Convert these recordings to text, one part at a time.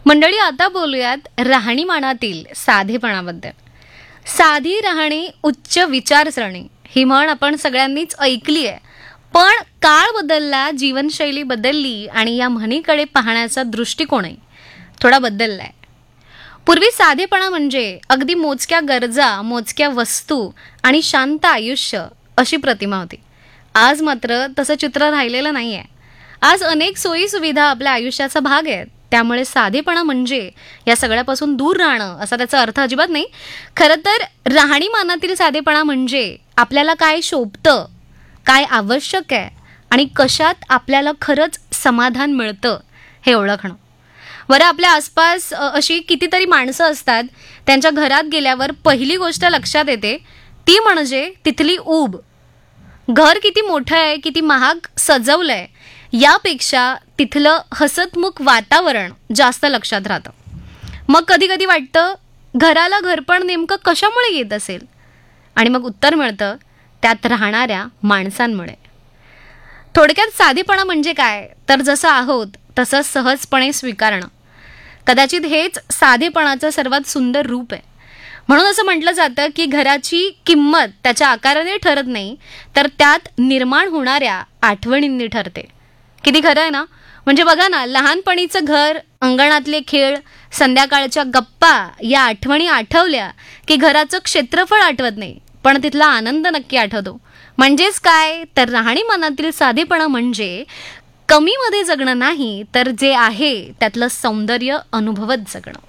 मंडळी, आता बोलूयात राहणीमानातील साधेपणाबद्दल. साधी राहणी उच्च विचारसरणी ही म्हण आपण सगळ्यांनीच ऐकली आहे. पण काळ बदलला, जीवनशैली बदलली आणि या म्हणीकडे पाहण्याचा दृष्टिकोनही थोडा बदललाय. पूर्वी साधेपणा म्हणजे अगदी मोजक्या गरजा, मोजक्या वस्तू आणि शांत आयुष्य अशी प्रतिमा होती. आज मात्र तसं चित्र राहिलेलं नाहीये. आज अनेक सोयी सुविधा आपल्या आयुष्याचा भाग आहेत. त्यामुळे साधेपणा म्हणजे या सगळ्यापासून दूर राहणं असा त्याचा अर्थ अजिबात नाही. खरं तर राहणीमानातील साधेपणा म्हणजे आपल्याला काय शोभतं, काय आवश्यक आहे आणि कशात आपल्याला खरंच समाधान मिळतं हे ओळखणं. बरं, आपल्या आसपास अशी कितीतरी माणसं असतात, त्यांच्या घरात गेल्यावर पहिली गोष्ट लक्षात येते ती म्हणजे तिथली ऊब. घर किती मोठं आहे, किती महाग सजवलंय यापेक्षा तिथलं हसतमुख वातावरण जास्त लक्षात राहतं. मग कधी कधी वाटतं घराला घरपण नेमकं कशामुळे येत असेल, आणि मग उत्तर मिळतं त्यात राहणाऱ्या माणसांमुळे. थोडक्यात साधेपणा म्हणजे काय तर जसं आहोत तसं सहजपणे स्वीकारणं. कदाचित हेच साधेपणाचं सर्वात सुंदर रूप आहे. म्हणून असं म्हटलं जातं की घराची किंमत त्याच्या आकाराने ठरत नाही, तर त्यात निर्माण होणाऱ्या आठवणींनी ठरते. किती खरं आहे ना. म्हणजे बघा ना, लहानपणीचं घर, अंगणातले खेळ, संध्याकाळच्या गप्पा या आठवणी आठवल्या की घराचं क्षेत्रफळ आठवत नाही, पण तिथला आनंद नक्की आठवतो. म्हणजेच काय तर राहणीमानातील साधेपणा म्हणजे कमीमध्ये जगणं नाही, तर जे आहे त्यातलं सौंदर्य अनुभवत जगणं.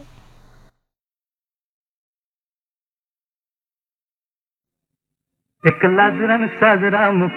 एक लाजरा साजरा